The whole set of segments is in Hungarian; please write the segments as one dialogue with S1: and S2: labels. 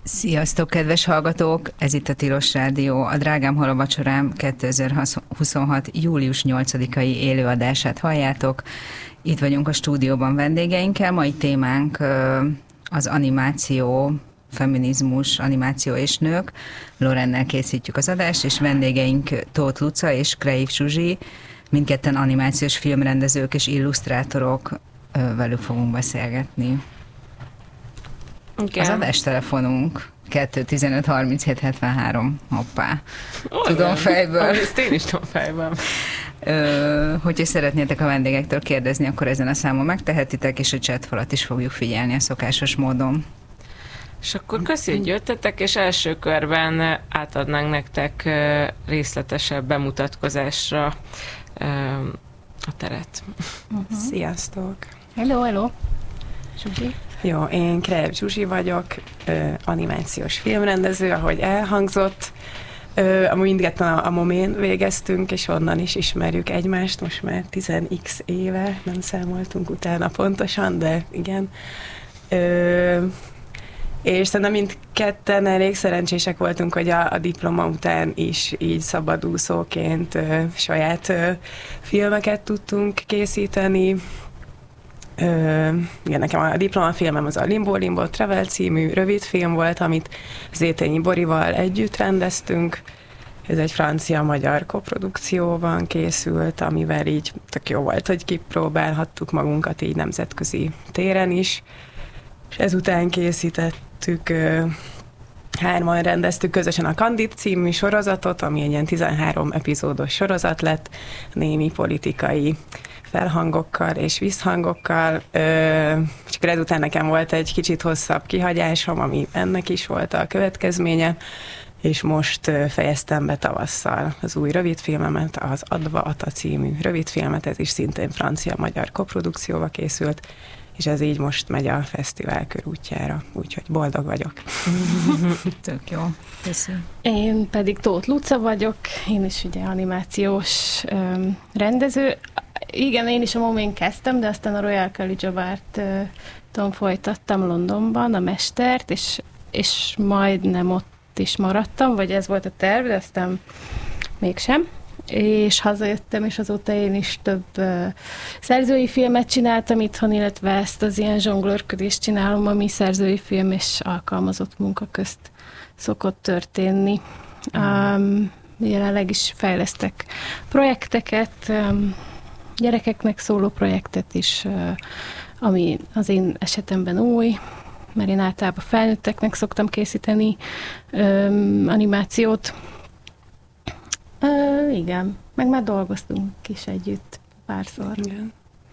S1: Sziasztok, kedves hallgatók! Ez itt a Tilos Rádió. A Drágám hol a vacsorám 2026. július 8-ai élőadását halljátok. Itt vagyunk a stúdióban vendégeinkkel. Mai témánk az animáció, feminizmus, animáció és nők. Lorennel készítjük az adást, és vendégeink Tóth Luca és Kreiv Zsuzsi, mindketten animációs filmrendezők és illusztrátorok, velük fogunk beszélgetni. Igen. Az adástelefonunk 215 37 73. Hoppá. Tudom fejből.
S2: Ezt én is tudom fejből.
S1: Hogyha szeretnétek a vendégektől kérdezni, akkor ezen a számon megtehetitek, és a chatfalat is fogjuk figyelni a szokásos módon.
S2: És akkor köszönjük, hogy jöttetek, és első körben átadnánk nektek részletesebb bemutatkozásra a teret.
S3: Sziasztok!
S4: Hello! Zsuzsi?
S3: Jó, én Kreiv Zsuzsi vagyok, animációs filmrendező, ahogy elhangzott. Mindketten a Momén végeztünk, és onnan is ismerjük egymást, most már 10x éve, nem számoltunk utána pontosan, de igen. És szerintem mindketten elég szerencsések voltunk, hogy a diploma után is így szabadúszóként saját filmeket tudtunk készíteni. Igen, nekem a diplomafilmem az a Limbo Travel című rövidfilm volt, amit Zétényi Borival együtt rendeztünk. Ez egy francia-magyar koprodukcióban készült, amivel így tök jó volt, hogy kipróbálhattuk magunkat így nemzetközi téren is. És ezután készítettük, hárman rendeztük közösen a Candid című sorozatot, ami egy ilyen 13 epizódos sorozat lett, némi politikai felhangokkal és visszhangokkal, és akkor ezután nekem volt egy kicsit hosszabb kihagyásom, ami ennek is volt a következménye, és most fejeztem be tavasszal az új rövidfilmemet, az Adva Ata című rövidfilmet, ez is szintén francia-magyar koprodukcióba készült, és ez így most megy a fesztivál körútjára, úgyhogy boldog vagyok.
S1: Tök jó. Köszönöm.
S4: Én pedig Tóth Luca vagyok, én is ugye animációs rendező. Igen, én is a Momén kezdtem, de aztán a Royal College-on folytattam Londonban a mestert, és majdnem ott is maradtam, vagy ez volt a terv, de aztán mégsem. És hazajöttem, és azóta én is több szerzői filmet csináltam itthon, illetve ezt az ilyen zsonglőrködést csinálom, ami szerzői film és alkalmazott munka közt szokott történni. Jelenleg is fejlesztek projekteket, gyerekeknek szóló projektet is, ami az én esetemben új, mert én általában felnőtteknek szoktam készíteni animációt. Igen, meg már dolgoztunk is együtt párszor.
S3: Igen.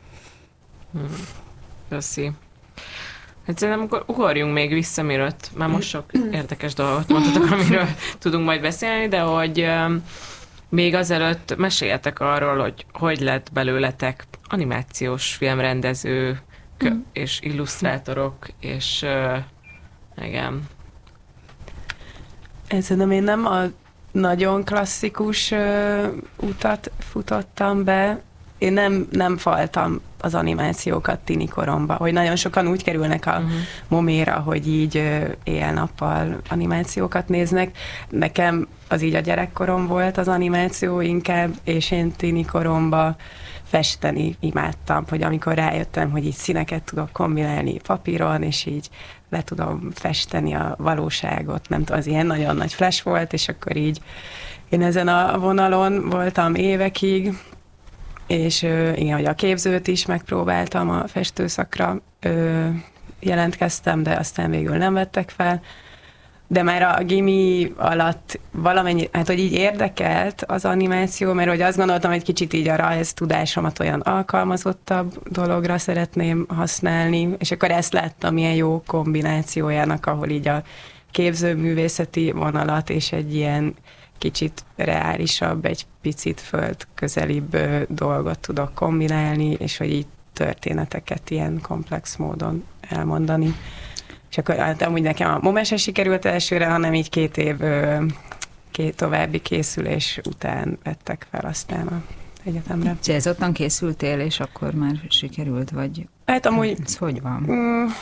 S2: Köszi. Hát szerintem akkor ugorjunk még vissza, mielőtt már most sok érdekes dolgot mondhatok, amiről tudunk majd beszélni, de hogy még azelőtt meséljetek arról, hogy lett belőletek animációs filmrendezők és illusztrátorok, és igen.
S3: Szerintem én nem a nagyon klasszikus utat futottam be. Én nem faltam az animációkat tini koromba, hogy nagyon sokan úgy kerülnek a Moméra, hogy így éjjel-nappal animációkat néznek. Nekem az így a gyerekkorom volt az animáció inkább, és én tini koromba festeni imádtam, hogy amikor rájöttem, hogy így színeket tudok kombinálni papíron, és így le tudom festeni a valóságot, nem tudom, az ilyen nagyon nagy flash volt, és akkor így én ezen a vonalon voltam évekig, és igen, hogy a képzőt is megpróbáltam, a festőszakra jelentkeztem, de aztán végül nem vettek fel. De már a gimi alatt valamennyi, hát hogy így érdekelt az animáció, mert hogy azt gondoltam, hogy kicsit így a rajz tudásomat olyan alkalmazottabb dologra szeretném használni, és akkor ezt láttam ilyen jó kombinációjának, ahol így a képzőművészeti vonalat és egy ilyen kicsit reálisabb, egy picit földközelibb dolgot tudok kombinálni, és hogy így történeteket ilyen komplex módon elmondani. És akkor amúgy nekem a Mome se sikerült elsőre, hanem így 2 év további készülés után vettek fel aztán a egyetemre.
S1: Célzottan készültél, és akkor már sikerült, vagy
S3: hát amúgy,
S1: ez hogy van?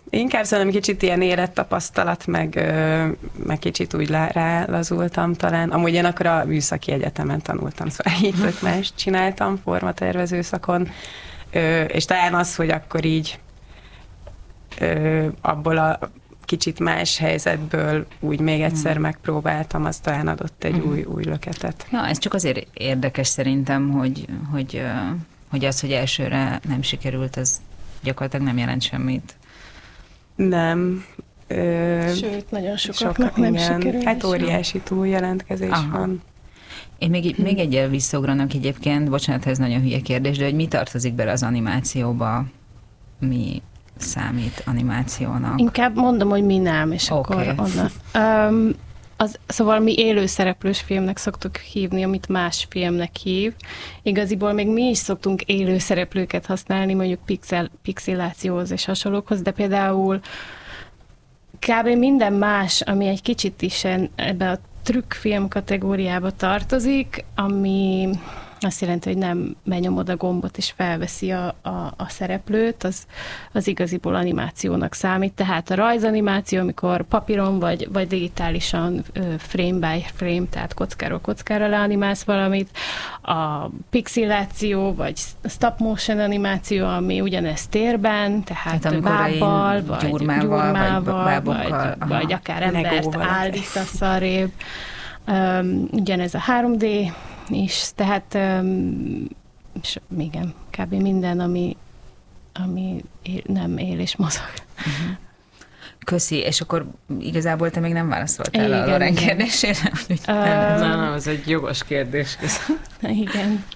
S3: Inkább szerintem kicsit ilyen élettapasztalat, meg kicsit úgy rálazultam talán. Amúgy én akkor a műszaki egyetemen tanultam, szóval így tök más csináltam formatervező szakon, és talán az, hogy akkor így abból a kicsit más helyzetből úgy még egyszer megpróbáltam, az talán adott egy új löketet.
S1: Na, ez csak azért érdekes szerintem, hogy az, hogy elsőre nem sikerült, az gyakorlatilag nem jelent semmit.
S3: Nem.
S4: Sőt, nagyon sokaknak nem sikerült.
S3: Hát óriási túljelentkezés van.
S1: Én még egyel visszaugranak egyébként, bocsánat, ez nagyon hülye kérdés, de hogy mi tartozik bele az animációba, mi számít animációnak?
S4: Inkább mondom, hogy mi nem, és akkor onnan. Szóval mi élőszereplős filmnek szoktuk hívni, amit más filmnek hív. Igaziból még mi is szoktunk élőszereplőket használni, mondjuk pixelációhoz és hasonlókhoz, de például kb. Minden más, ami egy kicsit is ebbe a trükkfilm kategóriába tartozik, ami azt jelenti, hogy nem benyomod a gombot és felveszi a szereplőt, az igaziból animációnak számít. Tehát a rajzanimáció, amikor papíron vagy digitálisan frame by frame, tehát kockáról kockára leanimálsz valamit, a pixeláció, vagy stop motion animáció, ami ugyanez térben, tehát bábbal, vagy gyurmával, vagy akár embert állítasz arrébb. Ugyanez a 3D is, tehát és igen, kb. Minden, ami nem él és mozog.
S1: Köszi, és akkor igazából te még nem válaszoltál a Loren kérdésére.
S2: Nem, ez egy jogos kérdés.
S4: Igen.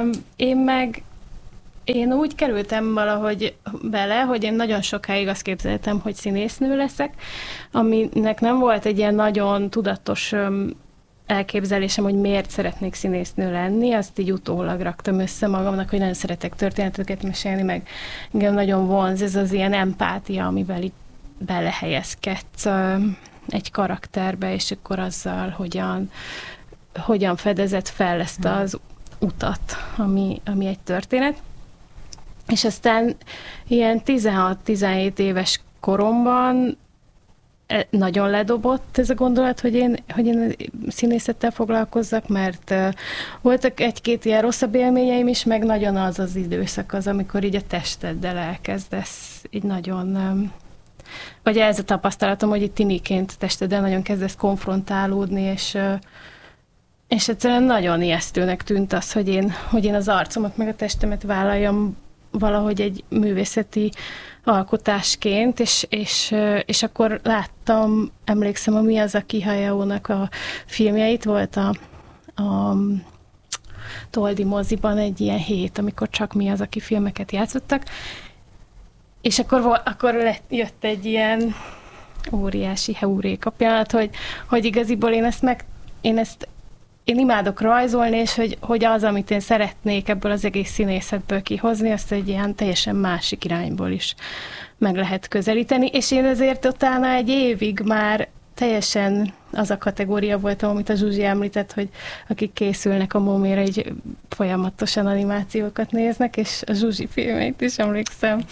S4: Én úgy kerültem valahogy bele, hogy én nagyon sokáig azt képzeltem, hogy színésznő leszek, aminek nem volt egy ilyen nagyon tudatos elképzelésem, hogy miért szeretnék színésznő lenni, azt így utólag raktam össze magamnak, hogy nagyon szeretek történeteket mesélni, meg engem nagyon vonz ez az ilyen empátia, amivel így belehelyezkedsz egy karakterbe, és akkor azzal hogyan fedezed fel ezt az utat, ami egy történet. És aztán ilyen 16-17 éves koromban nagyon ledobott ez a gondolat, hogy én színészettel foglalkozzak, mert voltak egy-két ilyen rosszabb élményeim is, meg nagyon az időszak az, amikor így a testeddel elkezdesz így nagyon... Vagy ez a tapasztalatom, hogy itt tiniként a testeddel nagyon kezdesz konfrontálódni, és egyszerűen nagyon ijesztőnek tűnt az, hogy én az arcomat meg a testemet vállaljam valahogy egy művészeti alkotásként, és akkor láttam, emlékszem, a Miyazaki Hayao-nak a filmjeit, volt a Toldi moziban egy ilyen hét, amikor csak Miyazaki filmeket játszottak, és akkor jött egy ilyen óriási heuréka pillanat, hogy igaziból én imádok rajzolni, és hogy az, amit én szeretnék ebből az egész színészetből kihozni, azt egy ilyen teljesen másik irányból is meg lehet közelíteni, és én ezért utána egy évig már teljesen az a kategória voltam, amit a Zsuzsi említett, hogy akik készülnek a Momére, így folyamatosan animációkat néznek, és a Zsuzsi filmeit is emlékszem.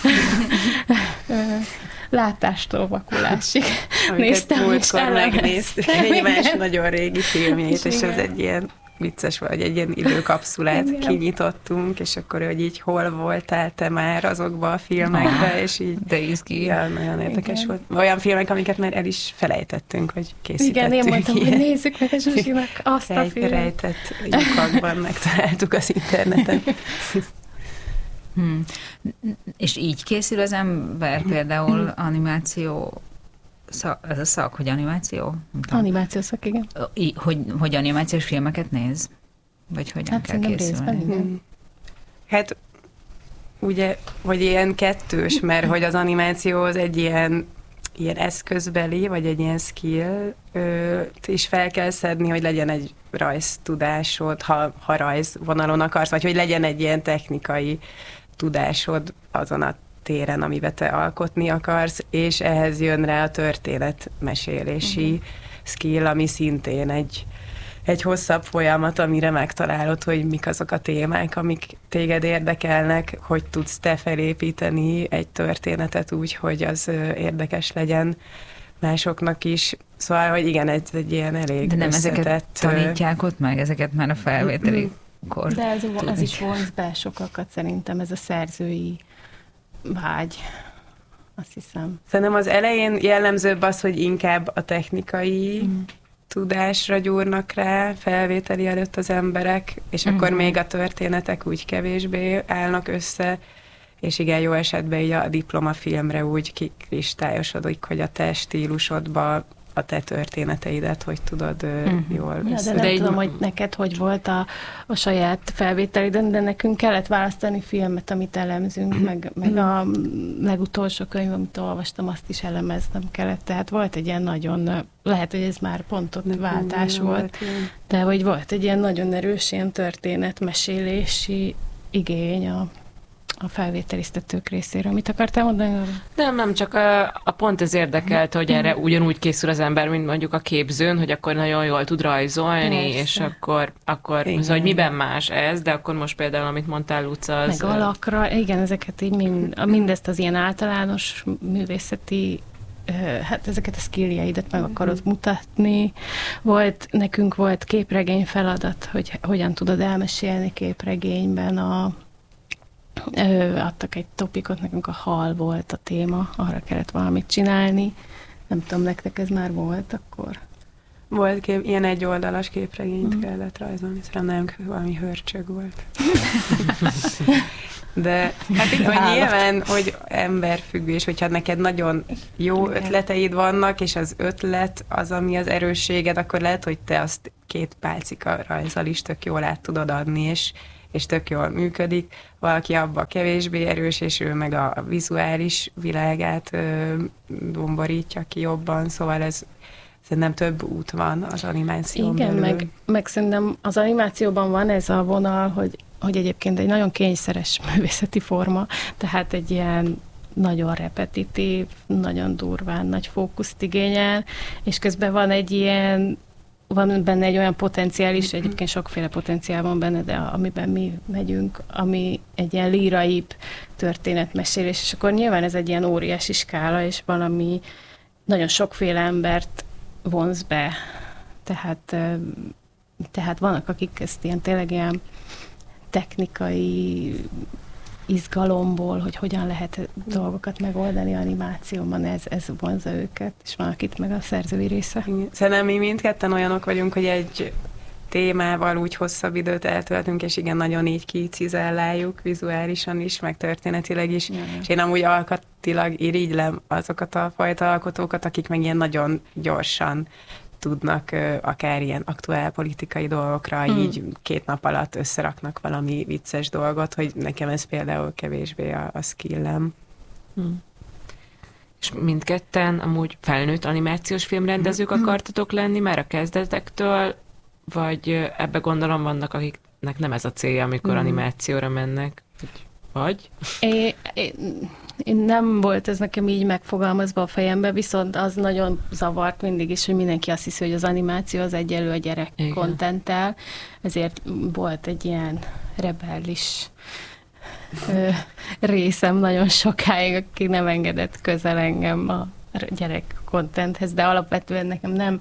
S4: Látástól vakulásig néztem, és
S3: megnéztük egy más nagyon régi filmjét, és ez egy ilyen vicces, vagy egy ilyen időkapszulát kinyitottunk, és akkor, hogy így hol voltál te már azokban a filmekben, és így...
S1: De izgi.
S3: Ja, nagyon érdekes volt. Olyan filmek, amiket már el is felejtettünk, hogy készítettünk.
S4: Igen, én mondtam, hogy nézzük meg a Zsuzsinak azt a filmet.
S3: Rejtett lyukakban megtaláltuk az interneten.
S1: És így készül az ember például animáció, ez a szak, hogy animáció?
S4: Animáció szak, igen.
S1: Hogy animációs filmeket néz? Vagy hogyan kell készülni?
S3: Hát ugye, vagy ilyen kettős, mert hogy az animáció az egy ilyen eszközbeli, vagy egy ilyen skill is fel kell szedni, hogy legyen egy rajztudásod, ha rajzvonalon akarsz, vagy hogy legyen egy ilyen technikai tudásod azon a téren, amiben te alkotni akarsz, és ehhez jön rá a történetmesélési skill, ami szintén egy egy hosszabb folyamat, amire megtalálod, hogy mik azok a témák, amik téged érdekelnek, hogy tudsz te felépíteni egy történetet úgy, hogy az érdekes legyen másoknak is. Szóval, hogy igen, ez egy ilyen elég
S1: De nem
S3: összetett...
S1: ezeket tanítják ott meg, ezeket már a felvételikor.
S4: De ez is vonz be sokakat szerintem, ez a szerzői vágy. Azt hiszem.
S3: Szerintem az elején jellemzőbb az, hogy inkább a technikai tudásra gyúrnak rá felvételi előtt az emberek, és akkor még a történetek úgy kevésbé állnak össze, és igen, jó esetben így a diplomafilmre úgy kikristályosodik, hogy a te stílusodba a te történeteidet, hogy tudod jól
S4: de nem tudom, hogy neked hogy volt a saját felvételiden, de nekünk kellett választani filmet, amit elemzünk, meg a legutolsó könyv, amit olvastam, azt is elemeznem kellett. Tehát volt egy ilyen nagyon, lehet, hogy ez már pont ott váltás volt, de hogy volt egy ilyen nagyon erős ilyen történetmesélési igény a felvételiztetők részéről. Mit akartál mondani?
S2: Nem, csak a pont ez érdekelt, hogy erre ugyanúgy készül az ember, mint mondjuk a képzőn, hogy akkor nagyon jól tud rajzolni, persze. És akkor szóval, hogy miben más ez, de akkor most például, amit mondtál, Luca, az...
S4: Meg alakra, igen, ezeket így mindezt az ilyen általános művészeti hát ezeket a skilljeidet meg akarod mutatni. Nekünk volt képregény feladat, hogy hogyan tudod elmesélni képregényben adtak egy topikot, nekünk a hal volt a téma, arra kellett valamit csinálni. Nem tudom, nektek ez már volt akkor?
S3: Volt ilyen egyoldalas képregényt kellett rajzolni, szerintem valami hörcsög volt. De hát hogy nyilván, hogy emberfüggés, hogyha neked nagyon jó ötleteid vannak, és az ötlet az, ami az erősséged, akkor lehet, hogy te azt 2 pálcika rajzzal is tök jól át tudod adni, és tök jól működik. Valaki abba kevésbé erős, és ő meg a vizuális világát domborítja ki jobban, szóval ez szerintem több út van az animáción
S4: belül.
S3: Igen,
S4: meg szerintem az animációban van ez a vonal, hogy egyébként egy nagyon kényszeres művészeti forma, tehát egy ilyen nagyon repetitív, nagyon durván, nagy fókuszt igényel, és közben van benne egy olyan potenciál is, egyébként sokféle potenciál van benne, de amiben mi megyünk, ami egy ilyen líraibb történetmesélés, és akkor nyilván ez egy ilyen óriási skála, és valami nagyon sokféle embert vonz be. Tehát vannak, akik ezt tényleg ilyen technikai izgalomból, hogy hogyan lehet dolgokat megoldani animációban, ez vonza őket, és van akit meg a szerzői része.
S3: Szerintem mi mindketten olyanok vagyunk, hogy egy témával úgy hosszabb időt eltöltünk, és igen, nagyon így kicizelláljuk vizuálisan is, meg történetileg is, és én amúgy alkatilag irigylem azokat a fajta alkotókat, akik meg ilyen nagyon gyorsan tudnak akár ilyen aktuál politikai dolgokra így 2 nap alatt összeraknak valami vicces dolgot, hogy nekem ez például kevésbé a skillem.
S2: És mindketten amúgy felnőtt animációs filmrendezők akartatok lenni már a kezdetektől, vagy ebbe gondolom vannak, akiknek nem ez a célja, amikor animációra mennek? Vagy?
S4: Én nem volt ez nekem így megfogalmazva a fejembe, viszont az nagyon zavart mindig is, hogy mindenki azt hiszi, hogy az animáció az egyenlő a gyerek kontenttel, ezért volt egy ilyen rebellis részem nagyon sokáig, aki nem engedett közel engem a gyerek kontenthez, de alapvetően nekem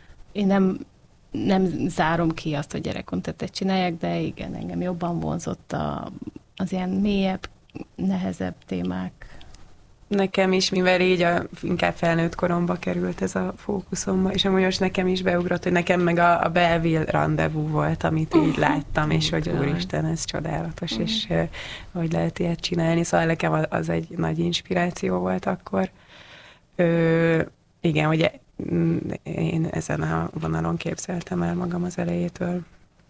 S4: nem zárom ki azt, hogy gyerek kontentet csinálják, de igen, engem jobban vonzott az ilyen mélyebb, nehezebb témák.
S3: Nekem is, mivel így inkább felnőtt koromba került ez a fókuszomba, és amúgy most nekem is beugrott, hogy nekem meg a Belleville rendezvú volt, amit így láttam, és hogy úristen, ez csodálatos, és hogy lehet ilyet csinálni, szóval nekem az egy nagy inspiráció volt akkor. Igen, hogy én ezen a vonalon képzeltem el magam az elejétől.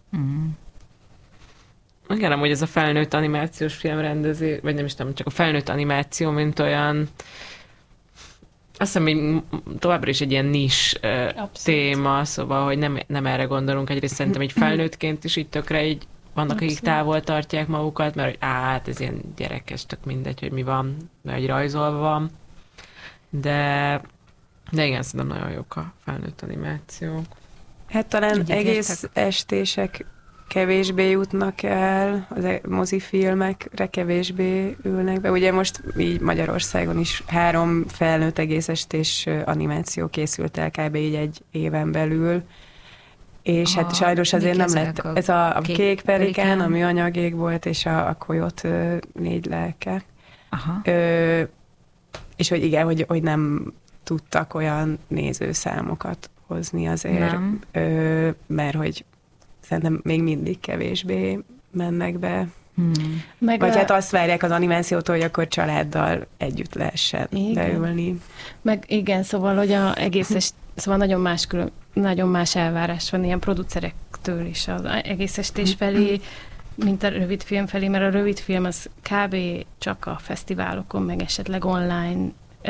S2: Igen, amúgy ez a felnőtt animációs filmrendezés, vagy nem is tudom, csak a felnőtt animáció, mint olyan, azt hiszem, hogy továbbra is egy ilyen nis téma, szóval, hogy nem erre gondolunk. Egyrészt szerintem egy felnőttként is így tökre így vannak, akik távol tartják magukat, mert hogy hát ez ilyen gyerekes, tök mindegy, hogy mi van, vagy rajzolva van. De igen, szerintem nagyon jók a felnőtt animációk.
S3: Hát talán egész estések kevésbé jutnak el, az mozifilmekre kevésbé ülnek be. Ugye most így Magyarországon is 3 felnőtt egész estés animáció készült el kb. Így egy éven belül, és hát sajnos azért nem lett. Ez a Kék Pelikán, a Műanyagég volt, és a Kolyot 4 lelke.
S1: Aha.
S3: És hogy igen, hogy nem tudtak olyan nézőszámokat hozni azért, mert hogy szerintem még mindig kevésbé mennek be. Vagy hát azt várják az animációtól, hogy akkor családdal együtt lehessen beülni.
S4: Meg igen, szóval, hogy szóval nagyon más elvárás van ilyen producerektől is az egész estés felé, mint a rövidfilm felé, mert a rövidfilm az kb. Csak a fesztiválokon, meg esetleg online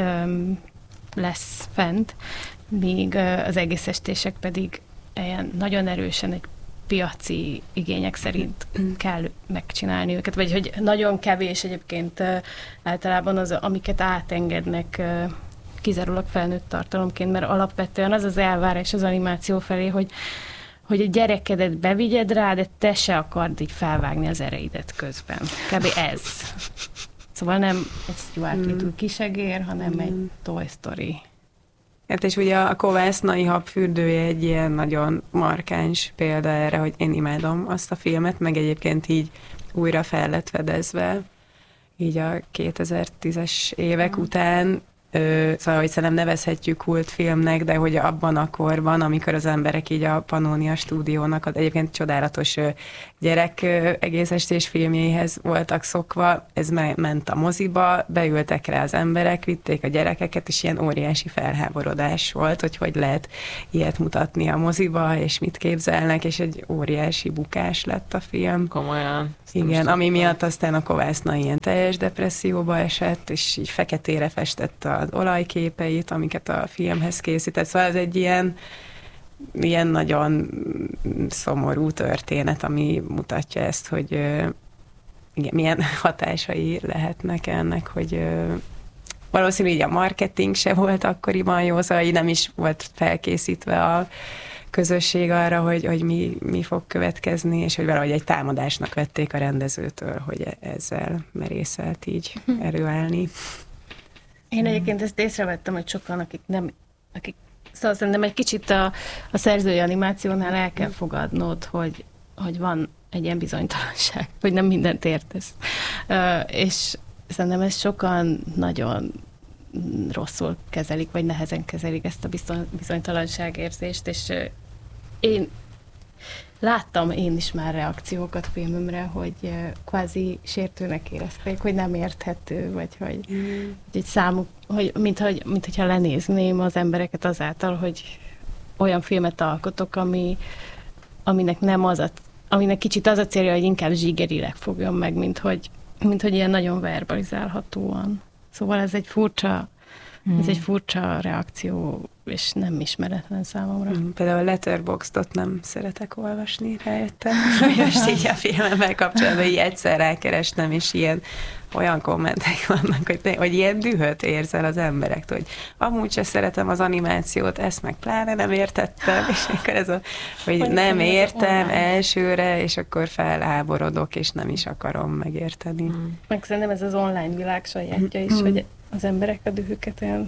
S4: lesz fent, míg az egész estések pedig ilyen nagyon erősen egy piaci igények szerint kell megcsinálni őket, vagy hogy nagyon kevés egyébként általában az, amiket átengednek kizárólag felnőtt tartalomként, mert alapvetően az elvárás az animáció felé, hogy a gyerekedet bevigyed rá, de te se akard így felvágni az ereidet közben. Kb. Ez. Szóval nem egy Stuart Little kisegér, hanem egy Toy Story.
S3: Hát és ugye a Kovásznai habfürdője egy ilyen nagyon markáns példa erre, hogy én imádom azt a filmet, meg egyébként így újra fel lett fedezve, így a 2010-es évek után, szóval, hogy szerintem nevezhetjük kultfilmnek, de hogy abban a korban, amikor az emberek így a Pannonia stúdiónak az egyébként csodálatos gyerek egész estés filmjéhez voltak szokva, ez ment a moziba, beültek rá az emberek, vitték a gyerekeket, és ilyen óriási felháborodás volt, hogy lehet ilyet mutatni a moziba, és mit képzelnek, és egy óriási bukás lett a film.
S2: Komolyan.
S3: Igen, ami miatt aztán a Kovászna ilyen teljes depresszióba esett, és így feketére festett az olajképeit, amiket a filmhez készített. Szóval ez egy ilyen nagyon szomorú történet, ami mutatja ezt, hogy igen, milyen hatásai lehetnek ennek, hogy valószínűleg így a marketing se volt akkoriban jó, szóval így nem is volt felkészítve a közösség arra, hogy mi fog következni, és hogy valahogy egy támadásnak vették a rendezőtől, hogy ezzel merészelt így előállni.
S4: Én egyébként ezt észrevettem, hogy sokan, akik szóval szerintem egy kicsit a szerzői animációnál el kell fogadnod, hogy van egy ilyen bizonytalanság, hogy nem mindent értesz. És szerintem ezt sokan nagyon rosszul kezelik, vagy nehezen kezelik ezt a bizonytalanságérzést, és én láttam én is már reakciókat filmemre, hogy kvázi sértőnek érezték, hogy nem érthető, vagy hogy egy számuk, mintha lenézném az embereket azáltal, hogy olyan filmet alkotok, aminek kicsit az a célja, hogy inkább zsigerileg fogjon meg, mint hogy ilyen nagyon verbalizálhatóan. Szóval ez egy furcsa reakció, és nem ismeretlen számomra.
S3: Például a Letterboxdot nem szeretek olvasni, rájöttem. Most így a filmmel kapcsolatban így egyszer rákerestem, és olyan kommentek vannak, hogy ilyen dühöt érzel az emberektől, hogy amúgy se szeretem az animációt, ezt meg pláne nem értettem, és akkor hogy nem értem elsőre, és akkor felháborodok, és nem is akarom megérteni.
S4: Meg szerintem ez az online világ sajátja is, hogy az emberek a dühüket olyan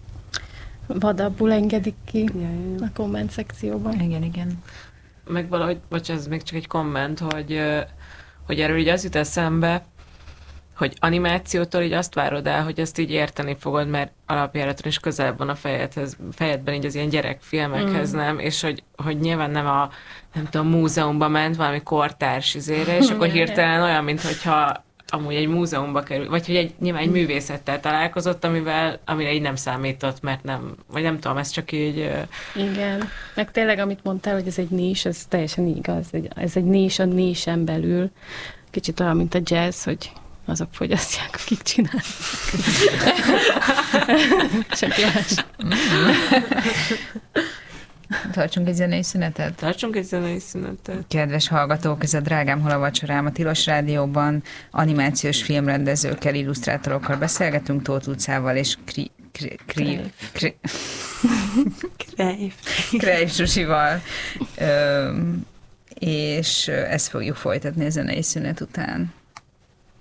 S4: vadabbul engedik ki a komment szekcióban.
S1: Igen.
S2: Meg valahogy, ez még csak egy komment, hogy erről így az jut eszembe, hogy animációtól így azt várod el, hogy ezt így érteni fogod, mert alapjáraton is közelebb van a fejedben így az ilyen gyerekfilmekhez, nem? És hogy nyilván nem tudom, múzeumban ment valami kortárs izére, és akkor hirtelen olyan, mintha amúgy egy múzeumba kerül, vagy hogy nyilván egy művészettel találkozott, amire így nem számított, mert nem, vagy nem tudom, ez csak így...
S4: Igen, meg tényleg, amit mondtál, hogy ez egy nis, ez teljesen igaz. Ez egy nis a nisen belül. Kicsit olyan, mint a jazz, hogy azok fogyasztják, akik csinálják. Csak jás.
S1: Tartsunk egy zenei szünetet? Kedves hallgatók, ez a Drágám, hol a vacsorám? A Tilos Rádióban animációs filmrendezőkkel, illusztrátorokkal beszélgetünk, Tóth Lucával és Krejf Zsuzsival, és ezt fogjuk folytatni a zenei szünet után.